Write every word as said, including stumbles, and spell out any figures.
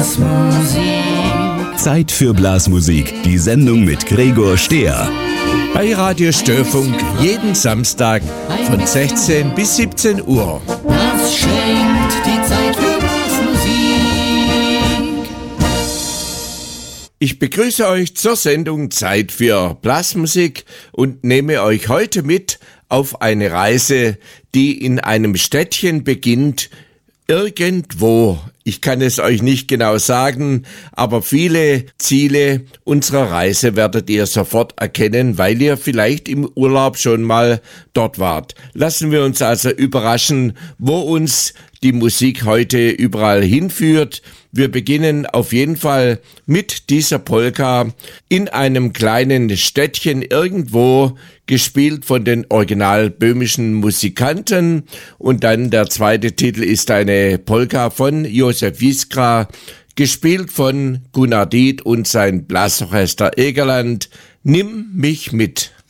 Blasmusik. Zeit für Blasmusik, die Sendung mit Gregor Stehr. Bei Radio Störfunk jeden Samstag von sechzehn bis siebzehn Uhr. Das schenkt die Zeit für Blasmusik. Ich begrüße euch zur Sendung Zeit für Blasmusik und nehme euch heute mit auf eine Reise, die in einem Städtchen beginnt, irgendwo. Ich kann es euch nicht genau sagen, aber viele Ziele unserer Reise werdet ihr sofort erkennen, weil ihr vielleicht im Urlaub schon mal dort wart. Lassen wir uns also überraschen, wo uns die Musik heute überall hinführt. Wir beginnen auf jeden Fall mit dieser Polka in einem kleinen Städtchen irgendwo, gespielt von den original böhmischen Musikanten. Und dann der zweite Titel ist eine Polka von Josef Jiskra, gespielt von Gunnar Diet und sein Blasorchester Egerland. Nimm mich mit.